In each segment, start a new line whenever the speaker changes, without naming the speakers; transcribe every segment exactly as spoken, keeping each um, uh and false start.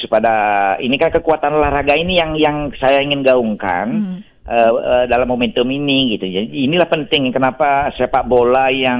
pada ini kan kekuatan olahraga ini yang yang saya ingin gaungkan hmm. uh, uh, dalam momentum ini gitu. Jadi inilah penting kenapa sepak bola yang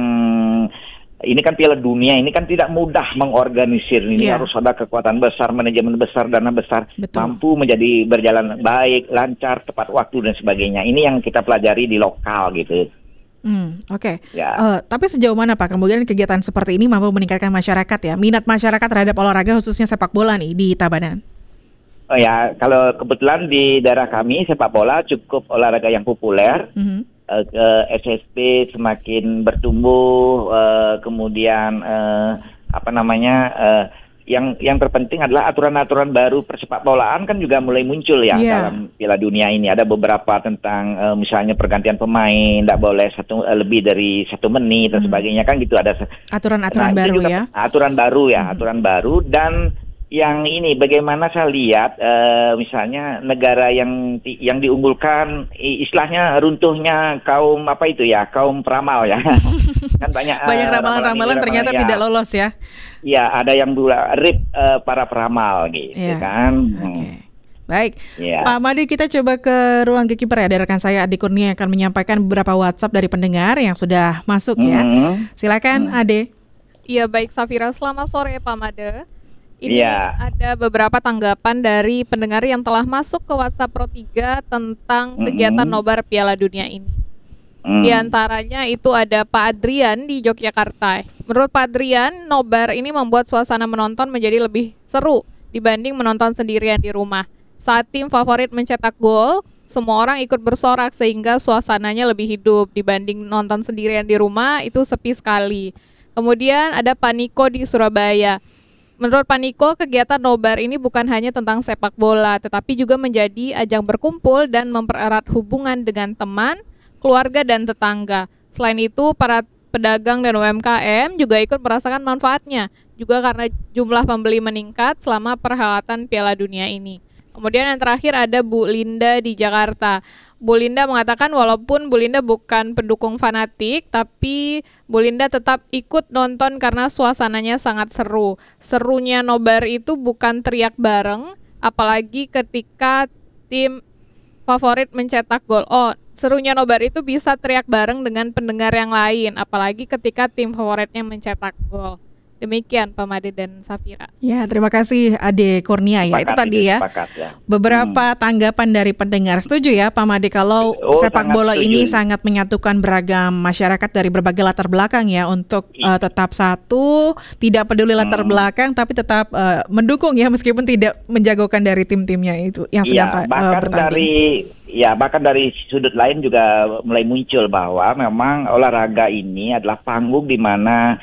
ini kan Piala Dunia, ini kan tidak mudah mengorganisir. Ini yeah. harus ada kekuatan besar, manajemen besar, dana besar, betul. Mampu menjadi berjalan baik, lancar, tepat waktu dan sebagainya. Ini yang kita pelajari di lokal gitu.
Hmm, Oke. Okay.
Ya.
Uh, tapi sejauh mana Pak kemudian kegiatan seperti ini mampu meningkatkan masyarakat ya, minat masyarakat terhadap olahraga khususnya sepak bola nih di Tabanan?
Oh ya, kalau kebetulan di daerah kami sepak bola cukup olahraga yang populer. Mm-hmm. Uh, S S B semakin bertumbuh, uh, kemudian uh, apa namanya uh, yang yang terpenting adalah aturan-aturan baru persepak bolaan kan juga mulai muncul ya yeah. dalam Piala Dunia ini. Ada beberapa tentang uh, misalnya pergantian pemain, tidak boleh satu uh, lebih dari satu menit dan hmm. sebagainya kan gitu, ada
aturan-aturan
nah,
baru
juga,
ya.
Aturan baru ya, hmm. aturan baru. Dan yang ini bagaimana saya lihat uh, misalnya negara yang yang diunggulkan istilahnya runtuhnya kaum apa itu ya, kaum peramal ya. Kan banyak
banyak uh, ramalan-ramalan ternyata ya. Tidak lolos ya.
Ya, ada yang dua rip uh, para peramal gitu ya. Kan.
Oke. Okay. Baik, ya. Pak Made, kita coba ke ruang Gatekeeper ya. Ada rekan saya Ade Kurnia yang akan menyampaikan beberapa WhatsApp dari pendengar yang sudah masuk ya. Mm-hmm. Silakan mm-hmm. Ade.
Iya baik Safira, selamat sore Pak Made. Ini
ya.
ada beberapa tanggapan dari pendengar yang telah masuk ke WhatsApp Pro tiga tentang mm-hmm. kegiatan nobar Piala Dunia ini. Mm. Di antaranya itu ada Pak Adrian di Yogyakarta. Menurut Pak Adrian, nobar ini membuat suasana menonton menjadi lebih seru dibanding menonton sendirian di rumah. Saat tim favorit mencetak gol, semua orang ikut bersorak sehingga suasananya lebih hidup dibanding nonton sendirian di rumah, itu sepi sekali. Kemudian ada Pak Niko di Surabaya. Menurut Pak Niko, kegiatan nobar ini bukan hanya tentang sepak bola, tetapi juga menjadi ajang berkumpul dan mempererat hubungan dengan teman, keluarga, dan tetangga. Selain itu, para pedagang dan U M K M juga ikut merasakan manfaatnya, juga karena jumlah pembeli meningkat selama perhelatan Piala Dunia ini. Kemudian yang terakhir ada Bu Linda di Jakarta. Bu Linda mengatakan walaupun Bu Linda bukan pendukung fanatik, tapi Bu Linda tetap ikut nonton karena suasananya sangat seru. Serunya nobar itu bukan teriak bareng, apalagi ketika tim favorit mencetak gol. Oh, serunya nobar itu bisa teriak bareng dengan pendengar yang lain, apalagi ketika tim favoritnya mencetak gol. Demikian Pak Made dan Safira.
Ya, terima kasih Ade Kurnia ya. Sepakat, itu tadi ya. Sepakat, ya. Beberapa hmm. tanggapan dari pendengar. Setuju ya Pak Made kalau oh, sepak bola setuju. Ini sangat menyatukan beragam masyarakat dari berbagai latar belakang ya untuk uh, tetap satu, tidak peduli latar hmm. belakang tapi tetap uh, mendukung ya meskipun tidak menjagokan dari tim-timnya itu yang sedang
ya, bahkan uh, bertanding. Dari ya bahkan dari sudut lain juga mulai muncul bahwa memang olahraga ini adalah panggung di mana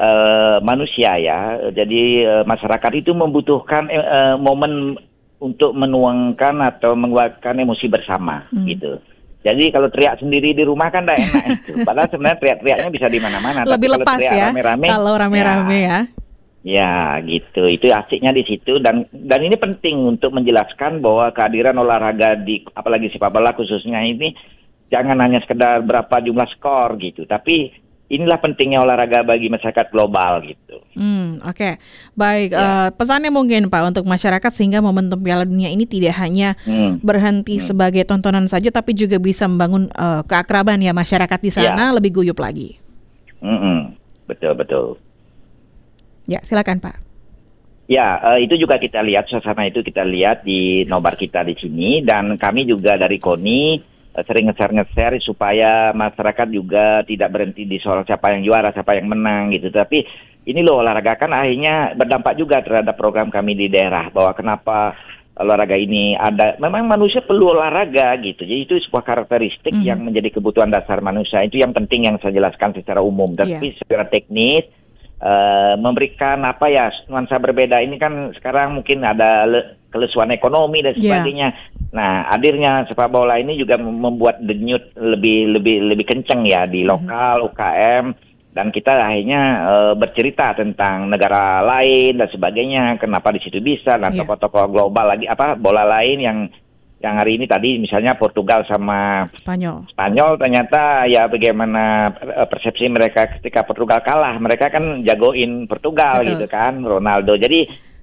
Uh, manusia ya, jadi uh, masyarakat itu membutuhkan uh, momen untuk menuangkan atau mengeluarkan emosi bersama, hmm. gitu. Jadi kalau teriak sendiri di rumah kan tidak enak itu. Padahal sebenarnya teriak-teriaknya bisa di mana-mana.
Lebih
tapi
lepas ya, rame-rame, kalau rame-rame ya.
Ya, gitu. Itu asiknya di situ dan dan ini penting untuk menjelaskan bahwa kehadiran olahraga di apalagi sepak bola khususnya ini jangan hanya sekedar berapa jumlah skor gitu, tapi inilah pentingnya olahraga bagi masyarakat global gitu.
Hmm, Oke, okay. Baik. Ya. Uh, pesannya mungkin Pak untuk masyarakat sehingga momentum Piala Dunia ini tidak hanya hmm. berhenti hmm. sebagai tontonan saja, tapi juga bisa membangun uh, keakraban ya masyarakat di sana ya. Lebih guyup lagi.
Hmm, betul betul.
Ya, silakan Pak.
Ya, uh, itu juga kita lihat suasana itu kita lihat di nobar kita di sini dan kami juga dari KONI sering nge-share-nge-share supaya masyarakat juga tidak berhenti di soal siapa yang juara, siapa yang menang gitu. Tapi ini loh olahraga kan akhirnya berdampak juga terhadap program kami di daerah bahwa kenapa olahraga ini ada. Memang manusia perlu olahraga gitu. Jadi itu sebuah karakteristik mm. yang menjadi kebutuhan dasar manusia. Itu yang penting yang saya jelaskan secara umum. Tapi yeah. secara teknis Uh, memberikan apa ya nuansa berbeda ini kan sekarang mungkin ada le- kelesuan ekonomi dan sebagainya. Yeah. Nah, hadirnya sepak bola ini juga membuat denyut lebih lebih lebih kenceng ya di lokal mm-hmm. U K M dan kita akhirnya uh, bercerita tentang negara lain dan sebagainya. Kenapa di situ bisa dan yeah. tokoh-tokoh global lagi apa bola lain yang yang hari ini tadi misalnya Portugal sama
Spanyol.
Spanyol ternyata ya bagaimana persepsi mereka ketika Portugal kalah. Mereka kan jagoin Portugal Betul. Gitu kan, Ronaldo. Jadi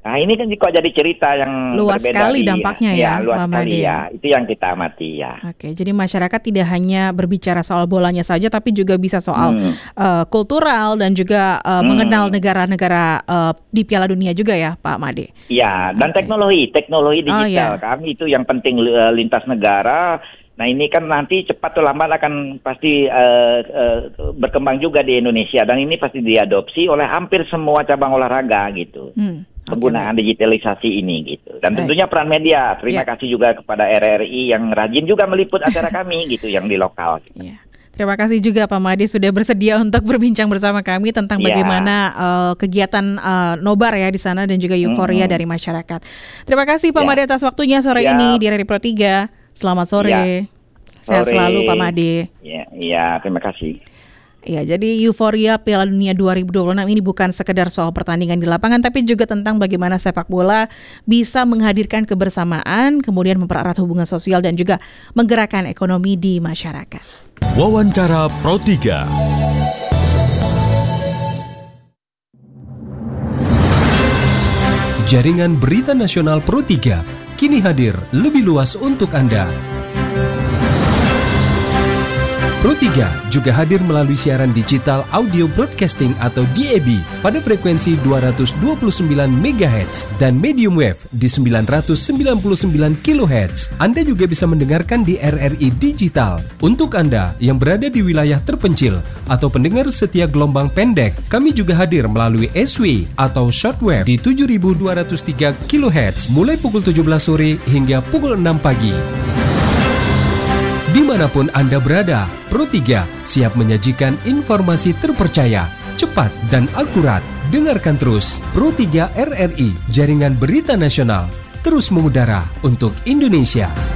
Nah ini kan kok jadi cerita yang
luas
berbeda
sekali
di,
dampaknya ya,
ya luas
Pak
sekali
Made.
ya. Itu yang kita amati ya.
Oke, jadi masyarakat tidak hanya berbicara soal bolanya saja, tapi juga bisa soal hmm. uh, kultural dan juga uh, hmm. mengenal negara-negara uh, di Piala Dunia juga ya, Pak Made.
Ya, dan okay. teknologi, teknologi digital
oh, ya.
kami itu yang penting uh, lintas negara. Nah ini kan nanti cepat atau lambat akan pasti uh, uh, berkembang juga di Indonesia dan ini pasti diadopsi oleh hampir semua cabang olahraga gitu. Hmm. Penggunaan okay. digitalisasi ini gitu. Dan Baik. tentunya peran media. Terima yeah. kasih juga kepada R R I yang rajin juga meliput acara kami gitu yang di lokal.
Yeah. Terima kasih juga Pak Made sudah bersedia untuk berbincang bersama kami tentang yeah. bagaimana uh, kegiatan uh, nobar ya di sana dan juga euforia mm-hmm. dari masyarakat. Terima kasih Pak yeah. Made atas waktunya sore yeah. ini di R R I Pro tiga. Selamat sore. Yeah. Sehat sore. Selalu Pak Made.
Iya, yeah, terima kasih.
Ya, jadi euforia Piala Dunia dua ribu dua puluh enam ini bukan sekedar soal pertandingan di lapangan, tapi juga tentang bagaimana sepak bola bisa menghadirkan kebersamaan, kemudian mempererat hubungan sosial dan juga menggerakkan ekonomi di masyarakat.
Wawancara Pro tiga. Jaringan Berita Nasional Pro tiga kini hadir lebih luas untuk Anda. Pro tiga juga hadir melalui siaran digital audio broadcasting atau D A B pada frekuensi dua ratus dua puluh sembilan megahertz dan medium wave di sembilan ratus sembilan puluh sembilan kilohertz. Anda juga bisa mendengarkan di R R I Digital. Untuk Anda yang berada di wilayah terpencil atau pendengar setia gelombang pendek, kami juga hadir melalui S W atau shortwave di tujuh ribu dua ratus tiga kilohertz mulai pukul tujuh belas sore hingga pukul enam pagi. Dimanapun Anda berada, Pro tiga siap menyajikan informasi terpercaya, cepat dan akurat. Dengarkan terus Pro tiga R R I, Jaringan Berita Nasional, terus mengudara untuk Indonesia.